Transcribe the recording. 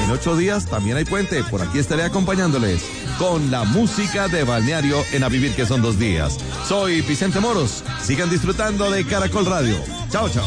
En 8 días también hay puente. Por aquí estaré acompañándoles con la música de balneario en A Vivir, que son 2 días. Soy Vicente Moros. Sigan disfrutando de Caracol Radio. Chao, chao.